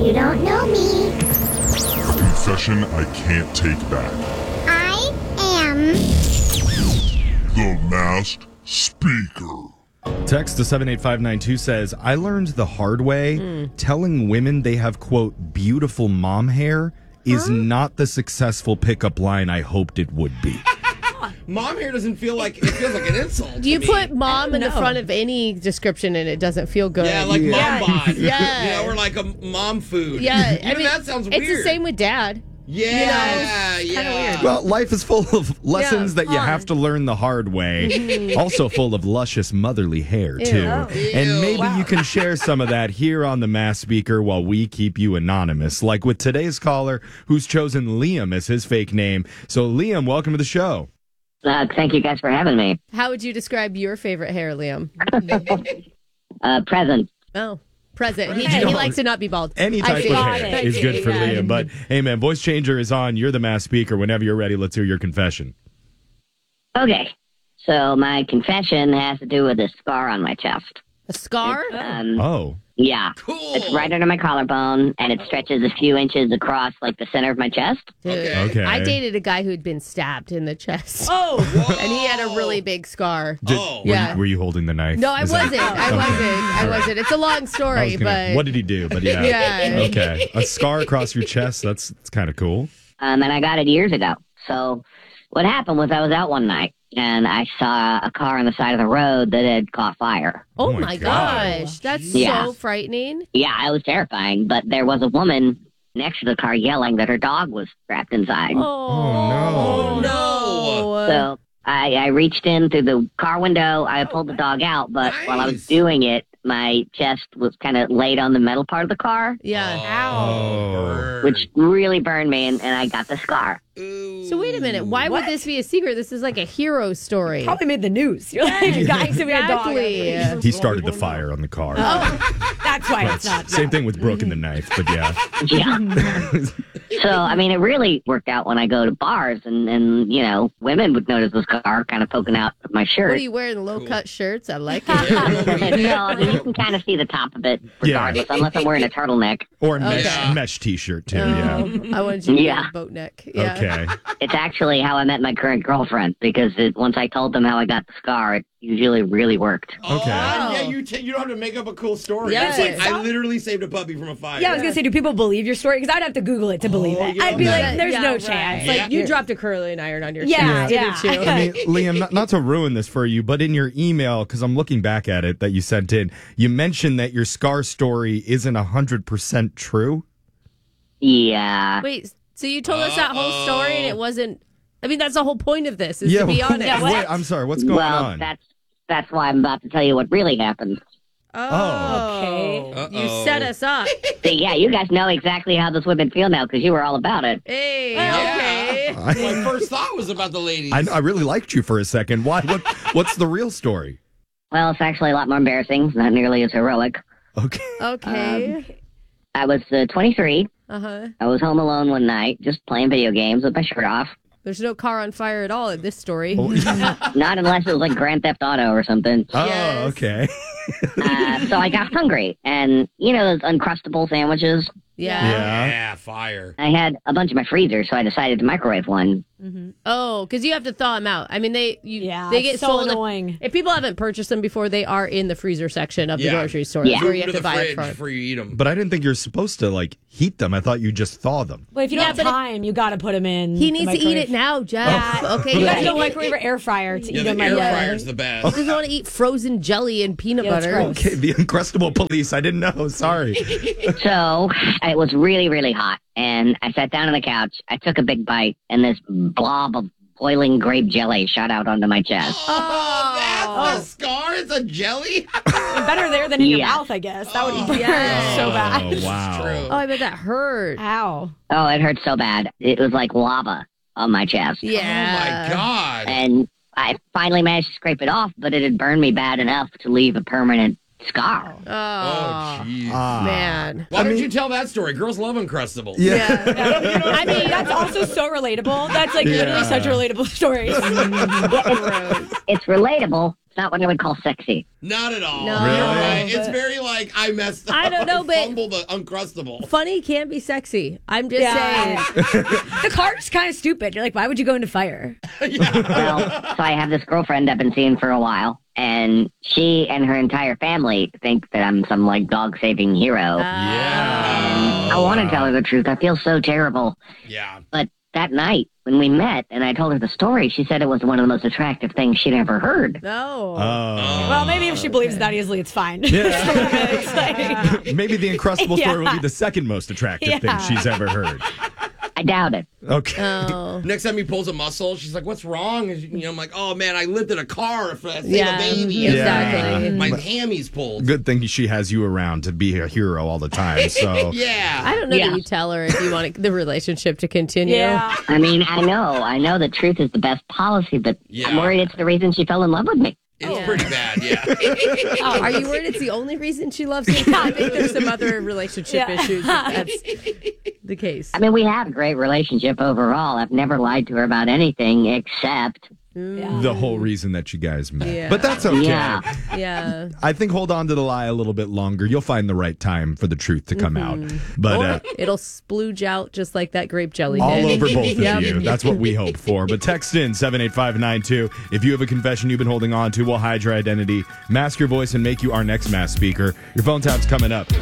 You don't know me. Confession I can't take back. I am The Masked Speaker. Text to 78592 says, I learned the hard way telling women they have, quote, beautiful mom hair is not the successful pickup line I hoped it would be. Mom hair doesn't feel like, it feels like an insult. Do you to me. put mom in the front of any description and it doesn't feel good? Yeah, like mom bod. Yeah. You know, or like a mom food. Yeah, Even that sounds weird. It's the same with dad. Yeah, it's kinda weird. Well, life is full of lessons that you have to learn the hard way. Also full of luscious motherly hair, too. Ew. And maybe you can share some of that here on the Mass Speaker while we keep you anonymous, like with today's caller who's chosen Liam as his fake name. So, Liam, welcome to the show. Thank you guys for having me. How would you describe your favorite hair, Liam? Present. Oh, present. He likes to not be bald. Any type of hair is good for Liam. But, hey, man, Voice Changer is on. You're the Mass Speaker. Whenever you're ready, let's hear your confession. Okay. So my confession has to do with a scar on my chest. A scar? Oh. Yeah. Cool. It's right under my collarbone, and it stretches a few inches across, like, the center of my chest. Dude, Okay. I dated a guy who'd been stabbed in the chest. Oh, And he had a really big scar. Were you holding the knife? No, I Is that- wasn't. I wasn't. It's a long story, but... What did he do? But yeah. Yeah. Okay. A scar across your chest, that's kind of cool. And I got it years ago. So what happened was I was out one night, and I saw a car on the side of the road that had caught fire. Oh, my my God. gosh. That's Yeah. so frightening. Yeah, it was terrifying, but there was a woman next to the car yelling that her dog was trapped inside. Oh, no. no. So I reached in through the car window. I pulled the dog out, but while I was doing it, my chest was kind of laid on the metal part of the car, Yeah. Oh. which really burned me, and I got the scar. So wait a minute. Why would this be a secret? This is like a hero story. probably made the news. You're like, guys, we had a dog. Exactly. He started the fire on the car. That's why it's not. Same thing with Brooke and the knife, but yeah. Yeah. So, I mean, it really worked out when I go to bars, and you know, women would notice the scar kind of poking out of my What shirt. are you wearing? Low-cut shirts? I like it. No, I mean, you can kind of see the top of it regardless, unless I'm wearing a turtleneck. Or a Okay. mesh t-shirt, too, I wanted you to Yeah. get a boat neck. Yeah. Okay. It's actually how I met my current girlfriend, because once I told them how I got the scar, it usually really worked. Okay. Yeah, you don't have to make up a cool story. Yes. It's like, I literally saved a puppy from a fire. Yeah, I was going to say, do people believe your story? Because I'd have to Google it to believe it. yeah. I'd be like, there's Yeah, no right. chance. Like, Yeah. you dropped a curling iron on your Yeah, chest, didn't you? I mean, Liam, not to ruin this for you, but in your email, because I'm looking back at it that you sent in, you mentioned that your scar story isn't 100% true. Yeah. Wait, so you told us that whole story and it wasn't... I mean, that's the whole point of this, is to be honest. Wait, I'm sorry, what's going Well, on? that's why I'm about to tell you what really happened. Oh, Okay. you set us up. See, yeah, you guys know exactly how this women feel now, because you were all about it. Hey, Yeah. okay. My first thought was about the ladies. I really liked you for a second. Why? What's the real story? Well, it's actually a lot more embarrassing, not nearly as heroic. Okay. Okay. I was 23. Uh-huh. I was home alone one night, just playing video games with my shirt off. There's no car on fire at all in this story. Not unless it was like Grand Theft Auto or something. Oh, Yes. okay. So I got hungry, and you know those Uncrustable sandwiches? Yeah. Yeah, fire. I had a bunch in my freezer, so I decided to microwave one. Oh, because you have to thaw them out. I mean, they Yeah, get it's so sold. annoying. If people haven't purchased them before, they are in the freezer section of the Yeah. grocery store. Yeah. That's where you Move have to to the buy it fridge from. before you eat them. But I didn't think you're supposed to, like, heat them. I thought you just thaw them. Well, if you Yeah, don't have but if- time, you got to put them in. He the needs to eat microwave. it now, Jeff. Okay, You got guys to don't microwave or air fryer to Yeah, eat the them. air Like, fryer's the best. doesn't want to eat frozen jelly and peanut Yeah, it's butter. gross. Okay, the Uncrustable police. I didn't know. Sorry. So it was really, really hot, and I sat down on the couch. I took a big bite, and this blob of boiling grape jelly shot out onto my chest. That's the scar? It's a jelly? Better there than in your Yeah. mouth, I guess. That would burn yes. so bad. Oh, wow. True. Oh, I bet that hurt. Ow. Oh, it hurt so bad. It was like lava on my chest. Yeah. Oh, my God. And I finally managed to scrape it off, but it had burned me bad enough to leave a permanent scar. Oh, Oh, jeez. man. Why don't you tell that story? Girls love Uncrustables. Yeah. I mean, that's also so relatable. That's like literally such a relatable story. It's relatable, It's not what I would call sexy. Not at all. No. Really? You're right. It's very like, I messed up. I don't know, but- Fumbled the Uncrustable. Funny can be sexy. I'm just saying. The car's kind of stupid. You're like, why would you go into fire? Well, so I have this girlfriend I've been seeing for a while, and she and her entire family think that I'm some like dog-saving hero. Yeah. I want to tell her the truth. I feel so terrible. Yeah. But that night when we met and I told her the story, she said it was one of the most attractive things she'd ever heard. No. Well, maybe if she believes that easily, it's fine. Yeah. Maybe the Uncrustable story will be the second most attractive thing Yeah. she's ever heard. I doubt it. Okay. Oh. Next time he pulls a muscle, she's like, "What's wrong?" And, you know, I'm like, "Oh man, I lived in a car for a Yeah, baby. exactly. My hammies pulled." Good thing she has you around to be a hero all the time. So Yeah. I don't know Yeah. that you tell her if you want the relationship to continue. Yeah. I mean, I know the truth is the best policy, but Yeah. I'm worried it's the reason she fell in love with me. It's Yeah. pretty bad. Yeah. Oh, are you worried it's the only reason she loves you? I think there's some other relationship issues if that's the case. I mean, we have a great relationship overall. I've never lied to her about anything except the whole reason that you guys met. Yeah. But that's okay. Yeah. Yeah. I think hold on to the lie a little bit longer. You'll find the right time for the truth to come out. But Or it'll splooge out just like that grape jelly did. all over both Yep. of you. That's what we hope for. But text in 78592. If you have a confession you've been holding on to, we'll hide your identity, mask your voice, and make you our next mass speaker. Your phone tap's coming up.